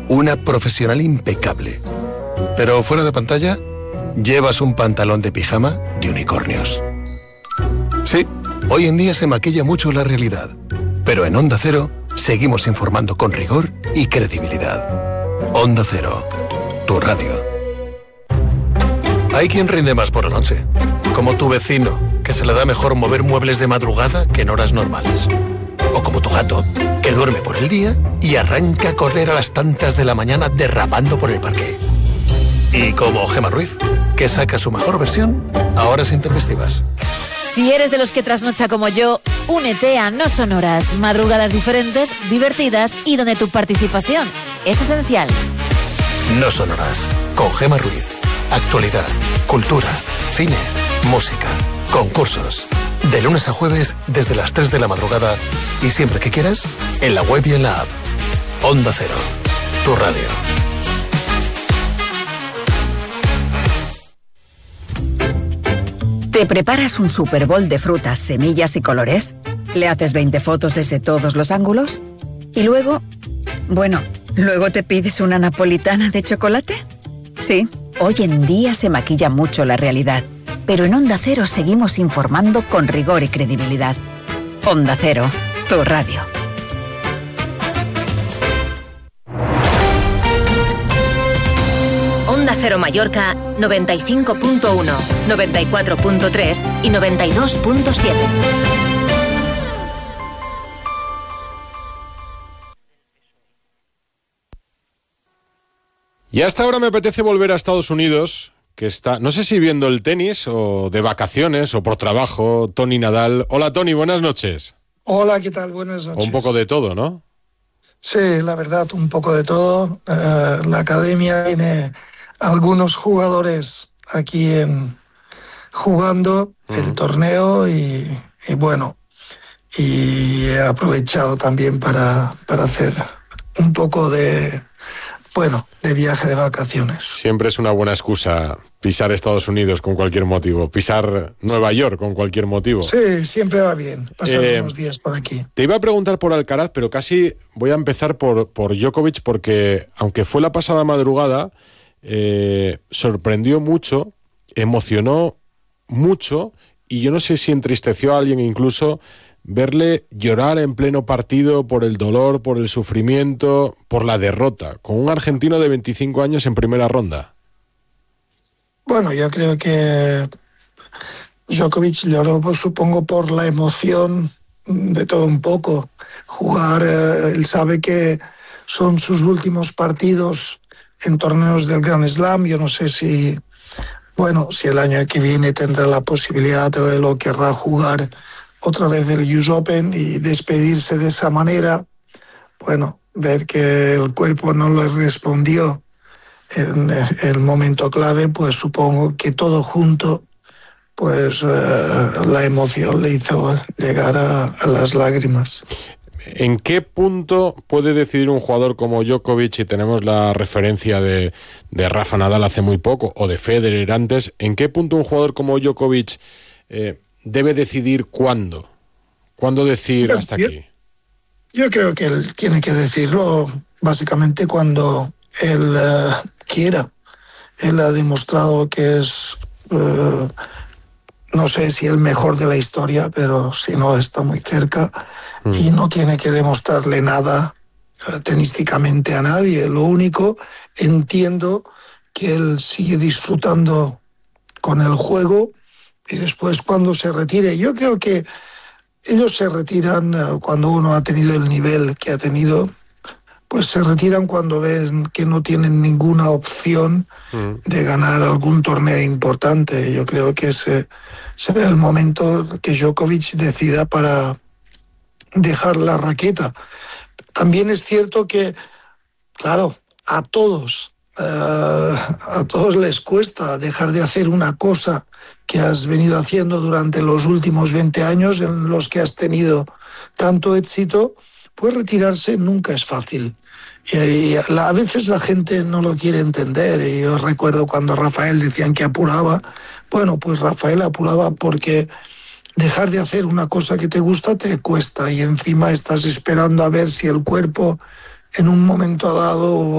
una profesional impecable. Pero fuera de pantalla, llevas un pantalón de pijama de unicornios. Sí, hoy en día se maquilla mucho la realidad, pero en Onda Cero seguimos informando con rigor y credibilidad. Onda Cero, tu radio. Hay quien rinde más por la noche, como tu vecino, que se le da mejor mover muebles de madrugada que en horas normales. O como tu gato, que duerme por el día y arranca a correr a las tantas de la mañana derrapando por el parque. Y como Gemma Ruiz, que saca su mejor versión a horas intempestivas. Si eres de los que trasnocha como yo, únete a No Sonoras, madrugadas diferentes, divertidas y donde tu participación es esencial. No Sonoras, con Gemma Ruiz. Actualidad, cultura, cine, música, concursos. De lunes a jueves desde las 3 de la madrugada y siempre que quieras, en la web y en la app. Onda Cero, tu radio. ¿Te preparas un Super Bowl de frutas, semillas y colores? ¿Le haces 20 fotos desde todos los ángulos? ¿Y luego? Bueno, ¿luego te pides una napolitana de chocolate? Sí, hoy en día se maquilla mucho la realidad, pero en Onda Cero seguimos informando con rigor y credibilidad. Onda Cero, tu radio. Onda Cero Mallorca 95.1, 94.3 y 92.7. Y hasta ahora me apetece volver a Estados Unidos, que está, no sé si viendo el tenis o de vacaciones o por trabajo, Tony Nadal. Hola Tony, buenas noches. Hola, ¿qué tal? Buenas noches. Un poco de todo, ¿no? Sí, la verdad, un poco de todo. La academia tiene algunos jugadores aquí jugando el torneo y bueno, y he aprovechado también para hacer un poco de viaje de vacaciones. Siempre es una buena excusa pisar Estados Unidos con cualquier motivo, pisar Nueva York con cualquier motivo. Sí, siempre va bien pasar unos días por aquí. Te iba a preguntar por Alcaraz, pero casi voy a empezar por Djokovic, porque aunque fue la pasada madrugada, sorprendió mucho, emocionó mucho, y yo no sé si entristeció a alguien incluso verle llorar en pleno partido por el dolor, por el sufrimiento, por la derrota, con un argentino de 25 años en primera ronda. Bueno, yo creo que Djokovic lloró, supongo, por la emoción de todo un poco. Jugar, él sabe que son sus últimos partidos en torneos del Grand Slam. Yo no sé si el año que viene tendrá la posibilidad o él lo querrá jugar otra vez el US Open y despedirse de esa manera. Bueno, ver que el cuerpo no le respondió en el momento clave, pues supongo que todo junto, pues la emoción le hizo llegar a las lágrimas. ¿En qué punto puede decidir un jugador como Djokovic, y tenemos la referencia de Rafa Nadal hace muy poco, o de Federer antes, en qué punto un jugador como Djokovic debe decidir cuándo decir hasta aquí? Yo creo que él tiene que decirlo básicamente cuando él quiera. Él ha demostrado que es, no sé si el mejor de la historia, pero si no está muy cerca, y no tiene que demostrarle nada tenísticamente a nadie. Lo único, entiendo que él sigue disfrutando con el juego, y después cuando se retire, yo creo que ellos se retiran cuando uno ha tenido el nivel que ha tenido, pues se retiran cuando ven que no tienen ninguna opción de ganar algún torneo importante. Yo creo que ese será el momento que Djokovic decida para dejar la raqueta. También es cierto que, claro, a todos les cuesta dejar de hacer una cosa que has venido haciendo durante los últimos 20 años en los que has tenido tanto éxito. Pues retirarse nunca es fácil. Y a veces la gente no lo quiere entender. Y yo recuerdo cuando Rafael decían que apuraba. Bueno, pues Rafael apuraba porque dejar de hacer una cosa que te gusta te cuesta, y encima estás esperando a ver si el cuerpo en un momento dado